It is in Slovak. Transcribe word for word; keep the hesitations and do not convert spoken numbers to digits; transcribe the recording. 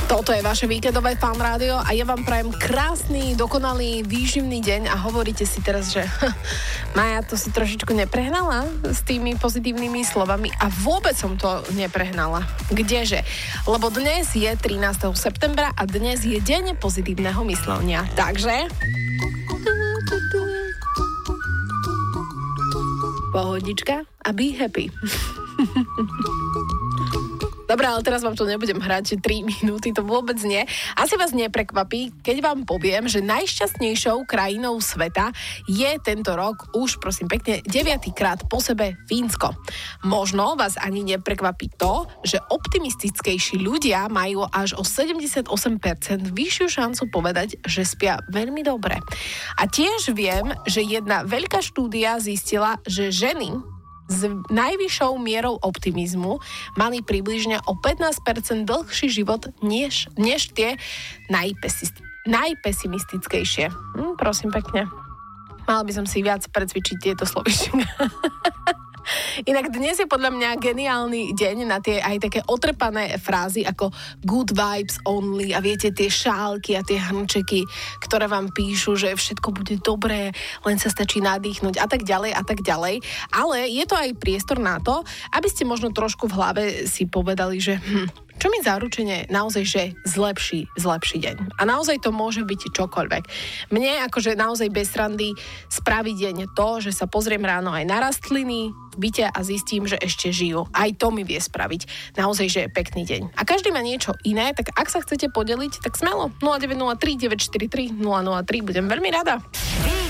Toto je vaše víkendové Fan Rádio a ja vám prajem krásny, dokonalý, výživný deň a hovoríte si teraz, že Maja, to si trošičku neprehnala s tými pozitívnymi slovami a vôbec som to neprehnala. Kdeže? Lebo dnes je trinásteho septembra a dnes je deň pozitívneho myslenia. Takže... pohodička a be happy. Dobre, ale teraz vám to nebudem hrať tri minúty, to vôbec nie. Asi vás neprekvapí, keď vám poviem, že najšťastnejšou krajinou sveta je tento rok už, prosím pekne, deviatýkrát po sebe Fínsko. Možno vás ani neprekvapí to, že optimistickejší ľudia majú až o sedemdesiatosem percent vyššiu šancu povedať, že spia veľmi dobre. A tiež viem, že jedna veľká štúdia zistila, že ženy s najvyššou mierou optimizmu mali približne o pätnásť percent dlhší život než, než tie najpesis, najpesimistickejšie. Hm, prosím pekne. Mala by som si viac precvičiť tieto slovíčky. Inak dnes je podľa mňa geniálny deň na tie aj také otrepané frázy ako good vibes only a viete, tie šálky a tie hrnčeky, ktoré vám píšu, že všetko bude dobré, len sa stačí nadýchnuť a tak ďalej a tak ďalej. Ale je to aj priestor na to, aby ste možno trošku v hlave si povedali, že hm, čo mi zaručene naozaj, že zlepší, zlepší deň. A naozaj to môže byť čokoľvek. Mne akože naozaj bez srandy spraví deň to, že sa pozriem ráno aj na rastliny v byte a zistím, že ešte žijú. Aj to mi vie spraviť naozaj, že je pekný deň. A každý má niečo iné, tak ak sa chcete podeliť, tak smelo. nula deväť nula tri deväť štyri tri nula nula tri, budem veľmi rada.